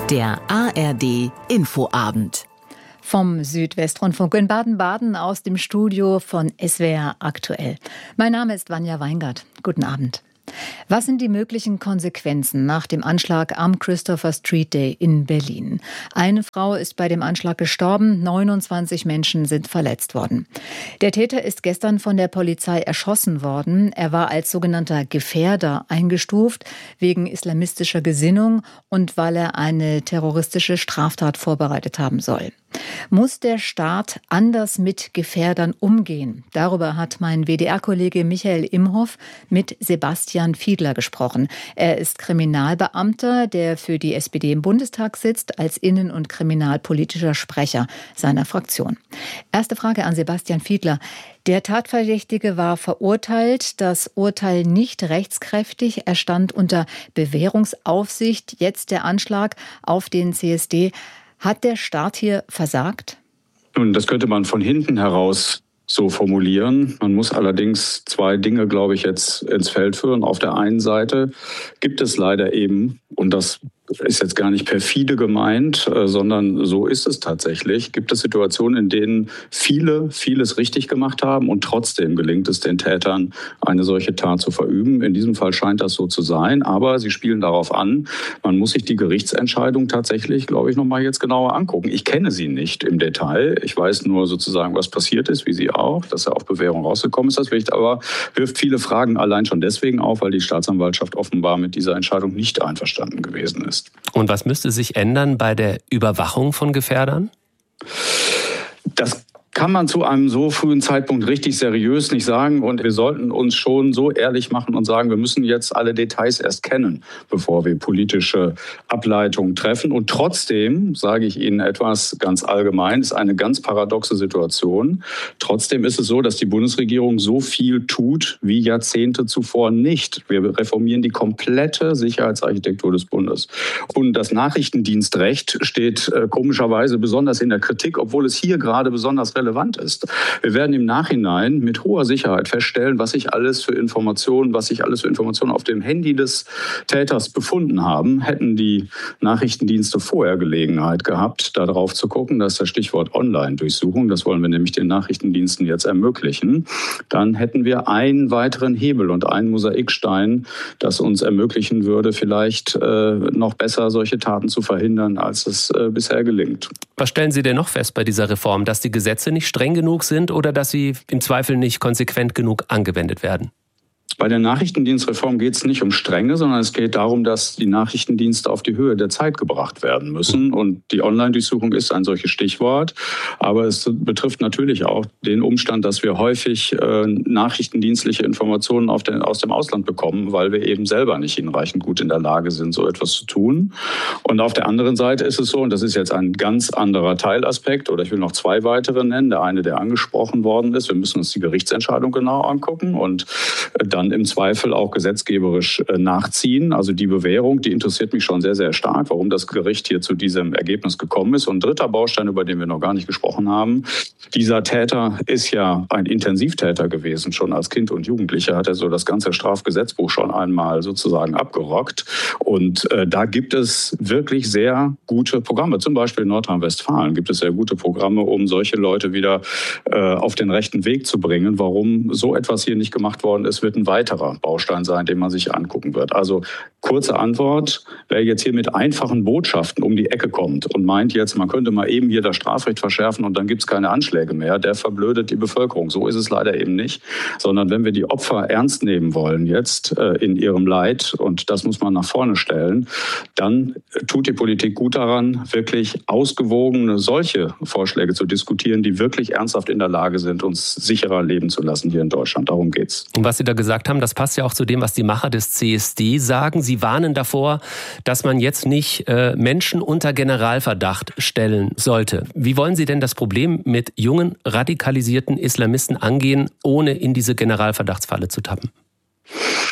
Der ARD Infoabend. Vom Südwestrundfunk in Baden-Baden aus dem Studio von SWR aktuell. Mein Name ist Vanja Weingart. Guten Abend. Was sind die möglichen Konsequenzen nach dem Anschlag am Christopher Street Day in Berlin? Eine Frau ist bei dem Anschlag gestorben, 29 Menschen sind verletzt worden. Der Täter ist gestern von der Polizei erschossen worden. Er war als sogenannter Gefährder eingestuft, wegen islamistischer Gesinnung und weil er eine terroristische Straftat vorbereitet haben soll. Muss der Staat anders mit Gefährdern umgehen? Darüber hat mein WDR-Kollege Michael Imhoff mit Sebastian Fiedler gesprochen. Er ist Kriminalbeamter, der für die SPD im Bundestag sitzt, als innen- und kriminalpolitischer Sprecher seiner Fraktion. Erste Frage an Sebastian Fiedler. Der Tatverdächtige war verurteilt, das Urteil nicht rechtskräftig. Er stand unter Bewährungsaufsicht. Jetzt der Anschlag auf den CSD. Hat der Staat hier versagt? Nun, das könnte man von hinten heraus so formulieren. Man muss allerdings zwei Dinge, glaube ich, jetzt ins Feld führen. Auf der einen Seite gibt es leider eben, und das ist jetzt gar nicht perfide gemeint, sondern so ist es tatsächlich, gibt es Situationen, in denen viele vieles richtig gemacht haben und trotzdem gelingt es den Tätern, eine solche Tat zu verüben. In diesem Fall scheint das so zu sein, aber sie spielen darauf an, man muss sich die Gerichtsentscheidung tatsächlich, glaube ich, nochmal jetzt genauer angucken. Ich kenne sie nicht im Detail. Ich weiß nur sozusagen, was passiert ist, wie sie auch, dass er auf Bewährung rausgekommen ist. Das wirft viele Fragen allein schon deswegen auf, weil die Staatsanwaltschaft offenbar mit dieser Entscheidung nicht einverstanden gewesen ist. Und was müsste sich ändern bei der Überwachung von Gefährdern? Das kann man zu einem so frühen Zeitpunkt richtig seriös nicht sagen. Und wir sollten uns schon so ehrlich machen und sagen, wir müssen jetzt alle Details erst kennen, bevor wir politische Ableitungen treffen. Und trotzdem, sage ich Ihnen etwas ganz allgemein, ist eine ganz paradoxe Situation. Trotzdem ist es so, dass die Bundesregierung so viel tut wie Jahrzehnte zuvor nicht. Wir reformieren die komplette Sicherheitsarchitektur des Bundes. Und das Nachrichtendienstrecht steht komischerweise besonders in der Kritik, obwohl es hier gerade besonders relevant ist. Wir werden im Nachhinein mit hoher Sicherheit feststellen, was sich alles für Informationen auf dem Handy des Täters befunden haben. Hätten die Nachrichtendienste vorher Gelegenheit gehabt, darauf zu gucken, das ist das Stichwort Online-Durchsuchung, das wollen wir nämlich den Nachrichtendiensten jetzt ermöglichen, dann hätten wir einen weiteren Hebel und einen Mosaikstein, das uns ermöglichen würde, vielleicht noch besser solche Taten zu verhindern, als es bisher gelingt. Was stellen Sie denn noch fest bei dieser Reform, dass die Gesetze nicht streng genug sind oder dass sie im Zweifel nicht konsequent genug angewendet werden? Bei der Nachrichtendienstreform geht es nicht um Strenge, sondern es geht darum, dass die Nachrichtendienste auf die Höhe der Zeit gebracht werden müssen. Und die Online-Durchsuchung ist ein solches Stichwort. Aber es betrifft natürlich auch den Umstand, dass wir häufig nachrichtendienstliche Informationen aus dem Ausland bekommen, weil wir eben selber nicht hinreichend gut in der Lage sind, so etwas zu tun. Und auf der anderen Seite ist es so, und das ist jetzt ein ganz anderer Teilaspekt, oder ich will noch zwei weitere nennen. Der eine, der angesprochen worden ist, wir müssen uns die Gerichtsentscheidung genau angucken und dann im Zweifel auch gesetzgeberisch nachziehen. Also die Bewährung, die interessiert mich schon sehr, sehr stark, warum das Gericht hier zu diesem Ergebnis gekommen ist. Und ein dritter Baustein, über den wir noch gar nicht gesprochen haben, dieser Täter ist ja ein Intensivtäter gewesen. Schon als Kind und Jugendlicher hat er so das ganze Strafgesetzbuch schon einmal sozusagen abgerockt. Und da gibt es wirklich sehr gute Programme. Zum Beispiel in Nordrhein-Westfalen gibt es sehr gute Programme, um solche Leute wieder auf den rechten Weg zu bringen. Warum so etwas hier nicht gemacht worden ist, wird ein weiterer Baustein sein, den man sich angucken wird. Also kurze Antwort, wer jetzt hier mit einfachen Botschaften um die Ecke kommt und meint jetzt, man könnte mal eben hier das Strafrecht verschärfen und dann gibt es keine Anschläge mehr, der verblödet die Bevölkerung. So ist es leider eben nicht, sondern wenn wir die Opfer ernst nehmen wollen jetzt in ihrem Leid, und das muss man nach vorne stellen, dann tut die Politik gut daran, wirklich ausgewogene solche Vorschläge zu diskutieren, die wirklich ernsthaft in der Lage sind, uns sicherer leben zu lassen hier in Deutschland. Darum geht's. Und was Sie da gesagt haben, das passt ja auch zu dem, was die Macher des CSD sagen. Sie warnen davor, dass man jetzt nicht Menschen unter Generalverdacht stellen sollte. Wie wollen Sie denn das Problem mit jungen, radikalisierten Islamisten angehen, ohne in diese Generalverdachtsfalle zu tappen?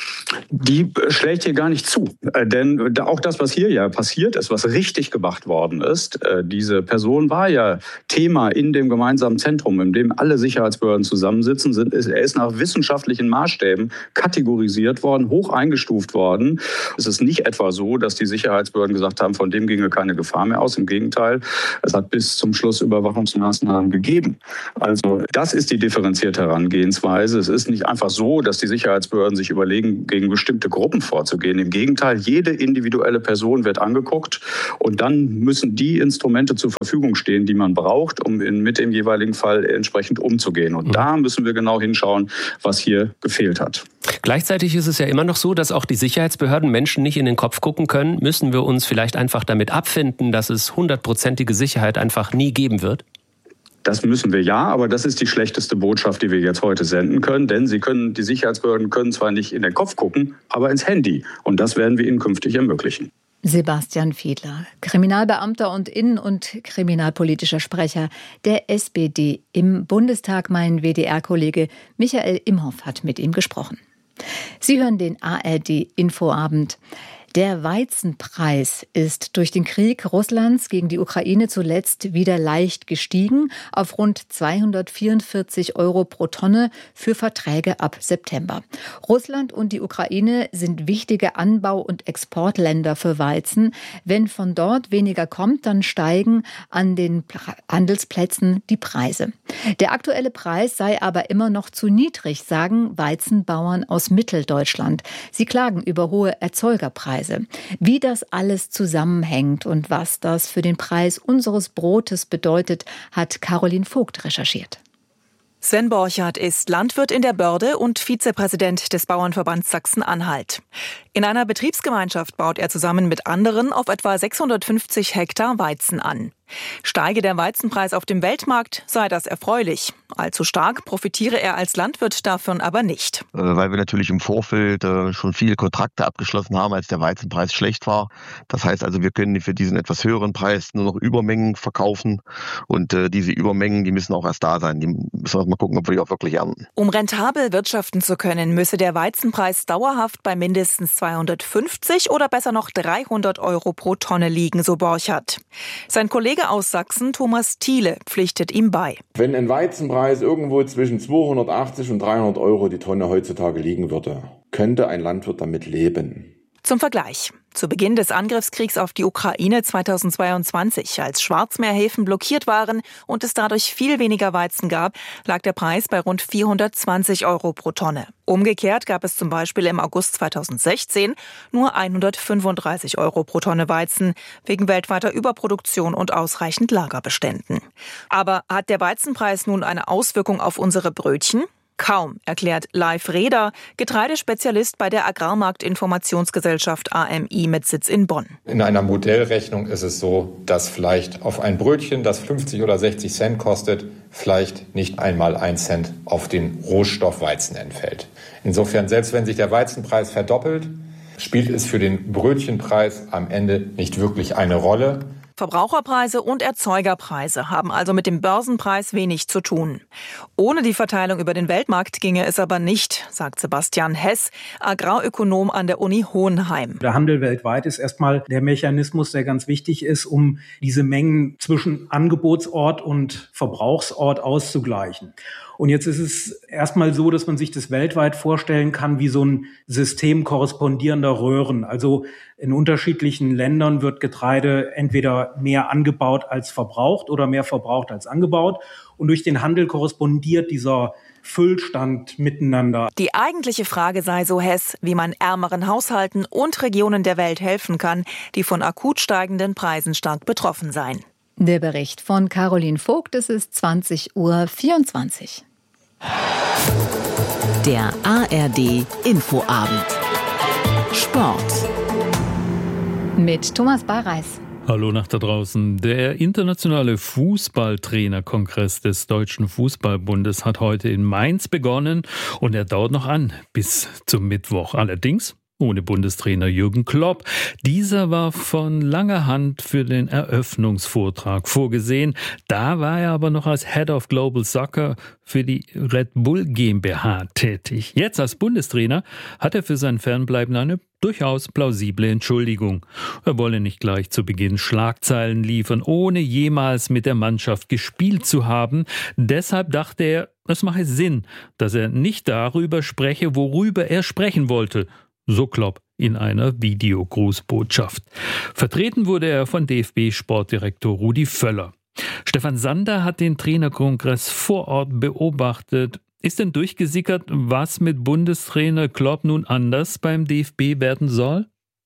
Die schlägt hier gar nicht zu. Denn auch das, was hier ja passiert ist, was richtig gemacht worden ist, diese Person war ja Thema in dem gemeinsamen Zentrum, in dem alle Sicherheitsbehörden zusammensitzen. Er ist nach wissenschaftlichen Maßstäben kategorisiert worden, hoch eingestuft worden. Es ist nicht etwa so, dass die Sicherheitsbehörden gesagt haben, von dem ginge keine Gefahr mehr aus. Im Gegenteil, es hat bis zum Schluss Überwachungsmaßnahmen gegeben. Also das ist die differenzierte Herangehensweise. Es ist nicht einfach so, dass die Sicherheitsbehörden sich überlegen, gegen bestimmte Gruppen vorzugehen. Im Gegenteil, jede individuelle Person wird angeguckt und dann müssen die Instrumente zur Verfügung stehen, die man braucht, um mit dem jeweiligen Fall entsprechend umzugehen. Und da müssen wir genau hinschauen, was hier gefehlt hat. Gleichzeitig ist es ja immer noch so, dass auch die Sicherheitsbehörden Menschen nicht in den Kopf gucken können. Müssen wir uns vielleicht einfach damit abfinden, dass es 100%ige Sicherheit einfach nie geben wird? Das müssen wir ja, aber das ist die schlechteste Botschaft, die wir jetzt heute senden können. Denn die Sicherheitsbehörden können zwar nicht in den Kopf gucken, aber ins Handy. Und das werden wir ihnen künftig ermöglichen. Sebastian Fiedler, Kriminalbeamter und innen- und kriminalpolitischer Sprecher der SPD im Bundestag. Mein WDR-Kollege Michael Imhoff hat mit ihm gesprochen. Sie hören den ARD-Infoabend. Der Weizenpreis ist durch den Krieg Russlands gegen die Ukraine zuletzt wieder leicht gestiegen auf rund 244 € pro Tonne für Verträge ab September. Russland und die Ukraine sind wichtige Anbau- und Exportländer für Weizen. Wenn von dort weniger kommt, dann steigen an den Handelsplätzen die Preise. Der aktuelle Preis sei aber immer noch zu niedrig, sagen Weizenbauern aus Mitteldeutschland. Sie klagen über hohe Erzeugerpreise. Wie das alles zusammenhängt und was das für den Preis unseres Brotes bedeutet, hat Caroline Vogt recherchiert. Sven Borchardt ist Landwirt in der Börde und Vizepräsident des Bauernverbands Sachsen-Anhalt. In einer Betriebsgemeinschaft baut er zusammen mit anderen auf etwa 650 Hektar Weizen an. Steige der Weizenpreis auf dem Weltmarkt, sei das erfreulich. Allzu stark profitiere er als Landwirt davon aber nicht. Weil wir natürlich im Vorfeld schon viele Kontrakte abgeschlossen haben, als der Weizenpreis schlecht war. Das heißt also, wir können für diesen etwas höheren Preis nur noch Übermengen verkaufen. Und diese Übermengen, die müssen auch erst da sein. Die müssen wir mal gucken, ob wir die auch wirklich ernten. Um rentabel wirtschaften zu können, müsse der Weizenpreis dauerhaft bei mindestens 250 oder besser noch 300 € pro Tonne liegen, so Borchardt. Sein Kollege aus Sachsen, Thomas Thiele, pflichtet ihm bei. Wenn ein Weizenpreis irgendwo zwischen 280 und 300 € die Tonne heutzutage liegen würde, könnte ein Landwirt damit leben. Zum Vergleich. Zu Beginn des Angriffskriegs auf die Ukraine 2022, als Schwarzmeerhäfen blockiert waren und es dadurch viel weniger Weizen gab, lag der Preis bei rund 420 € pro Tonne. Umgekehrt gab es zum Beispiel im August 2016 nur 135 € pro Tonne Weizen, wegen weltweiter Überproduktion und ausreichend Lagerbeständen. Aber hat der Weizenpreis nun eine Auswirkung auf unsere Brötchen? Kaum, erklärt Leif Reder, Getreidespezialist bei der Agrarmarktinformationsgesellschaft AMI mit Sitz in Bonn. In einer Modellrechnung ist es so, dass vielleicht auf ein Brötchen, das 50 oder 60 Cent kostet, vielleicht nicht einmal 1 Cent auf den Rohstoff Weizen entfällt. Insofern, selbst wenn sich der Weizenpreis verdoppelt, spielt es für den Brötchenpreis am Ende nicht wirklich eine Rolle. Verbraucherpreise und Erzeugerpreise haben also mit dem Börsenpreis wenig zu tun. Ohne die Verteilung über den Weltmarkt ginge es aber nicht, sagt Sebastian Hess, Agrarökonom an der Uni Hohenheim. Der Handel weltweit ist erstmal der Mechanismus, der ganz wichtig ist, um diese Mengen zwischen Angebotsort und Verbrauchsort auszugleichen. Und jetzt ist es erstmal so, dass man sich das weltweit vorstellen kann wie so ein System korrespondierender Röhren. Also in unterschiedlichen Ländern wird Getreide entweder mehr angebaut als verbraucht oder mehr verbraucht als angebaut. Und durch den Handel korrespondiert dieser Füllstand miteinander. Die eigentliche Frage sei, so Hess, wie man ärmeren Haushalten und Regionen der Welt helfen kann, die von akut steigenden Preisen stark betroffen seien. Der Bericht von Caroline Vogt, es ist 20:24 Uhr. Der ARD-Infoabend. Sport. Mit Thomas Bareis. Hallo nach da draußen. Der internationale Fußballtrainerkongress des Deutschen Fußballbundes hat heute in Mainz begonnen und er dauert noch an bis zum Mittwoch. Allerdings ohne Bundestrainer Jürgen Klopp. Dieser war von langer Hand für den Eröffnungsvortrag vorgesehen. Da war er aber noch als Head of Global Soccer für die Red Bull GmbH tätig. Jetzt als Bundestrainer hat er für sein Fernbleiben eine durchaus plausible Entschuldigung. Er wolle nicht gleich zu Beginn Schlagzeilen liefern, ohne jemals mit der Mannschaft gespielt zu haben. Deshalb dachte er, es mache Sinn, dass er nicht darüber spreche, worüber er sprechen wollte. So Klopp in einer Videogrußbotschaft. Vertreten wurde er von DFB-Sportdirektor Rudi Völler. Stefan Sander hat den Trainerkongress vor Ort beobachtet. Ist denn durchgesickert, was mit Bundestrainer Klopp nun anders beim DFB werden soll?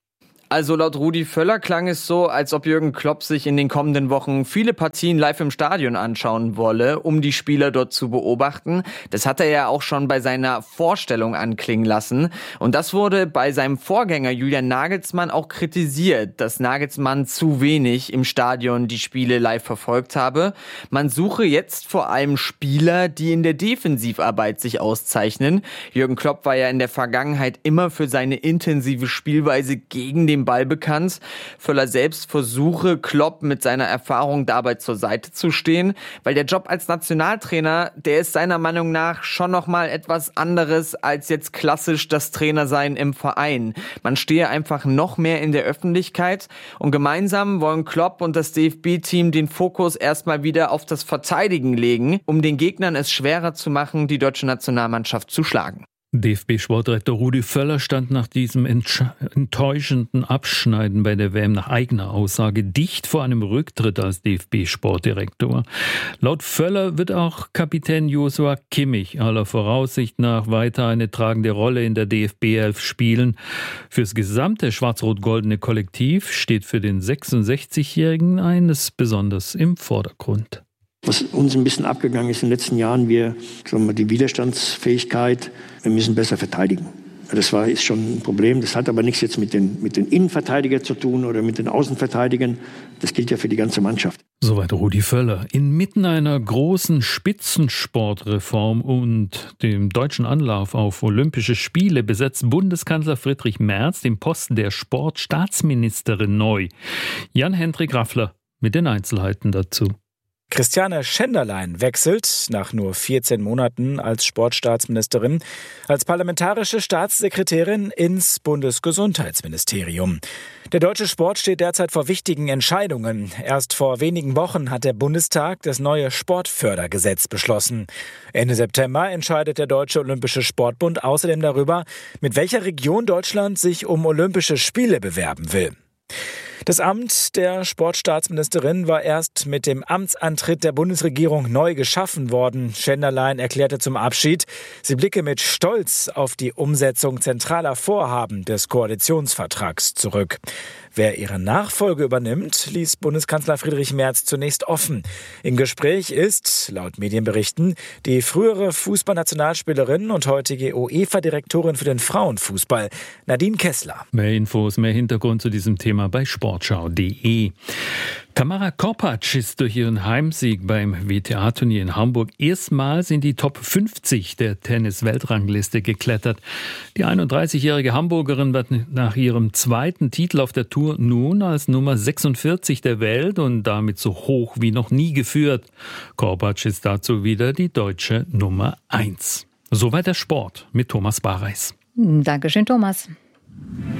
Also laut Rudi Völler klang es so, als ob Jürgen Klopp sich in den kommenden Wochen viele Partien live im Stadion anschauen wolle, um die Spieler dort zu beobachten. Das hat er ja auch schon bei seiner Vorstellung anklingen lassen. Und das wurde bei seinem Vorgänger Julian Nagelsmann auch kritisiert, dass Nagelsmann zu wenig im Stadion die Spiele live verfolgt habe. Man suche jetzt vor allem Spieler, die in der Defensivarbeit sich auszeichnen. Jürgen Klopp war ja in der Vergangenheit immer für seine intensive Spielweise gegen den Ball bekannt. Völler selbst versuche, Klopp mit seiner Erfahrung dabei zur Seite zu stehen, weil der Job als Nationaltrainer, der ist seiner Meinung nach schon nochmal etwas anderes als jetzt klassisch das Trainersein im Verein. Man stehe einfach noch mehr in der Öffentlichkeit und gemeinsam wollen Klopp und das DFB-Team den Fokus erstmal wieder auf das Verteidigen legen, um den Gegnern es schwerer zu machen, die deutsche Nationalmannschaft zu schlagen. DFB-Sportdirektor Rudi Völler stand nach diesem enttäuschenden Abschneiden bei der WM nach eigener Aussage dicht vor einem Rücktritt als DFB-Sportdirektor. Laut Völler wird auch Kapitän Joshua Kimmich aller Voraussicht nach weiter eine tragende Rolle in der DFB-11 spielen. Fürs gesamte schwarz-rot-goldene Kollektiv steht für den 66-Jährigen eines besonders im Vordergrund. Was uns ein bisschen abgegangen ist in den letzten Jahren, die Widerstandsfähigkeit, wir müssen besser verteidigen. Ist schon ein Problem. Das hat aber nichts jetzt mit den Innenverteidigern zu tun oder mit den Außenverteidigern. Das gilt ja für die ganze Mannschaft. Soweit Rudi Völler. Inmitten einer großen Spitzensportreform und dem deutschen Anlauf auf Olympische Spiele besetzt Bundeskanzler Friedrich Merz den Posten der Sportstaatsministerin neu. Jan-Hendrik Raffler mit den Einzelheiten dazu. Christiane Schenderlein wechselt nach nur 14 Monaten als Sportstaatsministerin als parlamentarische Staatssekretärin ins Bundesgesundheitsministerium. Der deutsche Sport steht derzeit vor wichtigen Entscheidungen. Erst vor wenigen Wochen hat der Bundestag das neue Sportfördergesetz beschlossen. Ende September entscheidet der Deutsche Olympische Sportbund außerdem darüber, mit welcher Region Deutschland sich um Olympische Spiele bewerben will. Das Amt der Sportstaatsministerin war erst mit dem Amtsantritt der Bundesregierung neu geschaffen worden. Schenderlein erklärte zum Abschied, sie blicke mit Stolz auf die Umsetzung zentraler Vorhaben des Koalitionsvertrags zurück. Wer ihre Nachfolge übernimmt, ließ Bundeskanzler Friedrich Merz zunächst offen. Im Gespräch ist, laut Medienberichten, die frühere Fußballnationalspielerin und heutige UEFA-Direktorin für den Frauenfußball, Nadine Kessler. Mehr Infos, mehr Hintergrund zu diesem Thema bei sportschau.de. Tamara Korpatsch ist durch ihren Heimsieg beim WTA-Turnier in Hamburg erstmals in die Top 50 der Tennis-Weltrangliste geklettert. Die 31-jährige Hamburgerin wird nach ihrem zweiten Titel auf der Tour nun als Nummer 46 der Welt und damit so hoch wie noch nie geführt. Korpatsch ist dazu wieder die deutsche Nummer 1. Soweit der Sport mit Thomas Bareis. Dankeschön, Thomas.